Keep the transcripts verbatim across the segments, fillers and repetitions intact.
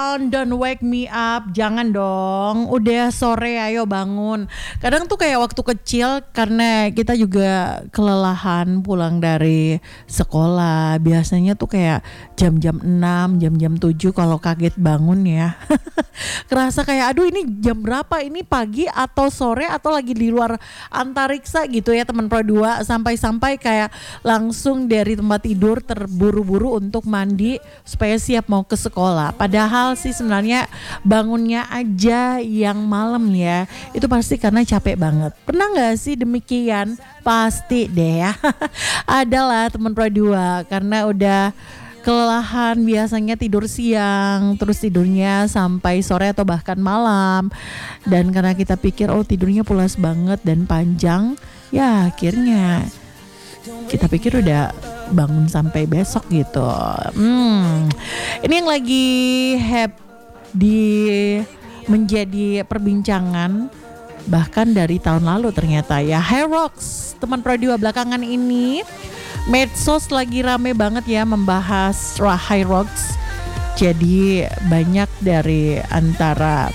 down, don't wake me up. Jangan dong, udah sore ayo bangun. Kadang tuh kayak waktu kecil karena kita juga kelelahan pulang dari sekolah. Biasanya tuh kayak jam-jam enam, jam-jam tujuh kalau kaget bangun ya. Kerasa kayak aduh ini jam berapa, ini pagi atau sore atau lagi di luar antariksa gitu ya teman Pro dua. Sampai-sampai kayak langsung dari tempat tidur terburu-buru untuk mandi supaya siap mau ke sekolah. Padahal sih sebenarnya bangunnya aja yang malam ya, itu pasti karena capek banget. Pernah gak sih demikian? Pasti deh ya. Adalah teman Pro dua karena udah kelelahan biasanya tidur siang, terus tidurnya sampai sore atau bahkan malam. Dan karena kita pikir oh tidurnya pulas banget dan panjang, ya akhirnya kita pikir udah bangun sampai besok gitu. Hmm, ini yang lagi hap di menjadi perbincangan bahkan dari tahun lalu ternyata ya. HYROX teman Pro dua belakangan ini medsos lagi rame banget ya membahas HYROX. Jadi banyak dari antara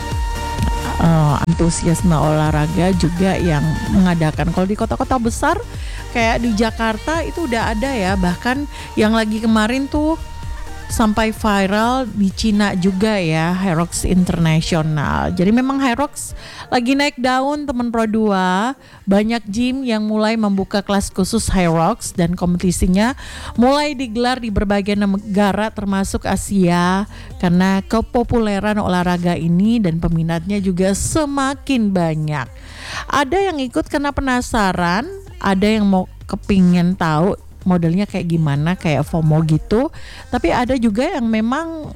Uh, antusiasme olahraga juga yang mengadakan. Kalau di kota-kota besar kayak di Jakarta itu udah ada ya, bahkan yang lagi kemarin tuh sampai viral di Cina juga ya, HYROX International. Jadi memang HYROX lagi naik daun teman Pro dua. Banyak gym yang mulai membuka kelas khusus HYROX dan kompetisinya mulai digelar di berbagai negara termasuk Asia karena kepopuleran olahraga ini dan peminatnya juga semakin banyak. Ada yang ikut karena penasaran, ada yang mau kepingin tahu modelnya kayak gimana, kayak FOMO gitu. Tapi ada juga yang memang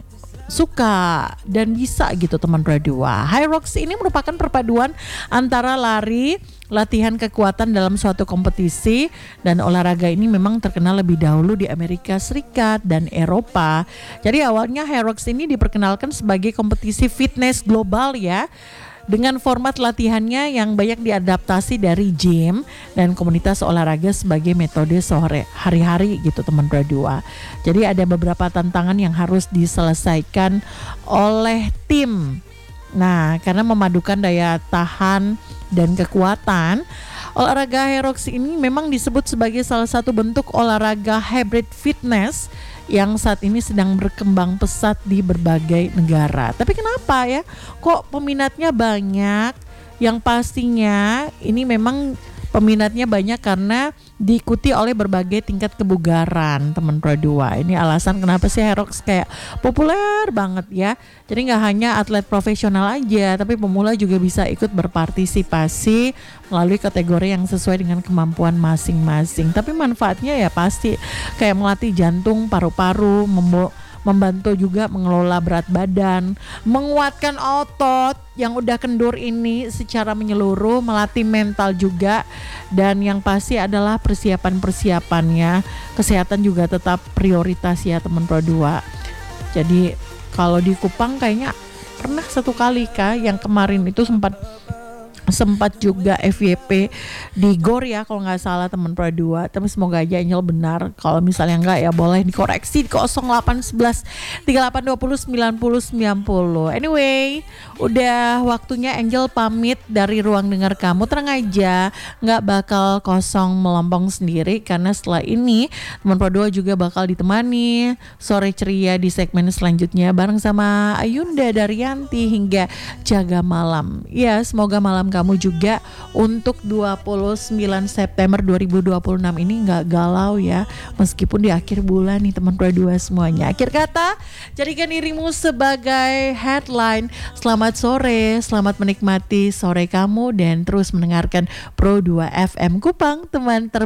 suka dan bisa gitu teman Pro dua. HYROX ini merupakan perpaduan antara lari, latihan kekuatan dalam suatu kompetisi, dan olahraga ini memang terkenal lebih dahulu di Amerika Serikat dan Eropa. Jadi awalnya HYROX ini diperkenalkan sebagai kompetisi fitness global ya, dengan format latihannya yang banyak diadaptasi dari gym dan komunitas olahraga sebagai metode sore hari-hari gitu teman Pro dua. Jadi ada beberapa tantangan yang harus diselesaikan oleh tim. Nah, karena memadukan daya tahan dan kekuatan, olahraga HYROX ini memang disebut sebagai salah satu bentuk olahraga hybrid fitness yang saat ini sedang berkembang pesat di berbagai negara. Tapi kenapa ya kok peminatnya banyak? Yang pastinya ini memang peminatnya banyak karena diikuti oleh berbagai tingkat kebugaran teman Pro dua. Ini alasan kenapa sih HYROX kayak populer banget ya. Jadi gak hanya atlet profesional aja, tapi pemula juga bisa ikut berpartisipasi melalui kategori yang sesuai dengan kemampuan masing-masing. Tapi manfaatnya ya pasti kayak melatih jantung, paru-paru, membo- membantu juga mengelola berat badan, menguatkan otot yang udah kendur ini secara menyeluruh, melatih mental juga, dan yang pasti adalah persiapan-persiapannya. Kesehatan juga tetap prioritas ya teman Pro dua. Jadi kalau di Kupang kayaknya pernah satu kali kah yang kemarin itu sempat sempat juga F Y P di Gor ya kalau nggak salah teman Pro dua. Tapi semoga aja Angel benar. Kalau misalnya nggak ya boleh dikoreksi di nol delapan satu satu tiga delapan dua nol sembilan nol sembilan nol. Anyway, udah waktunya Angel pamit dari ruang dengar kamu. Tenang aja, nggak bakal kosong melompong sendiri karena setelah ini teman Pro dua juga bakal ditemani sore ceria di segmen selanjutnya bareng sama Ayunda Daryanti hingga jaga malam. Ya, semoga malam kamu juga untuk dua puluh sembilan September dua ribu dua puluh enam ini gak galau ya, meskipun di akhir bulan nih teman Pro dua semuanya. Akhir kata, jadikan dirimu sebagai headline. Selamat sore, selamat menikmati sore kamu dan terus mendengarkan Pro dua F M Kupang, teman ter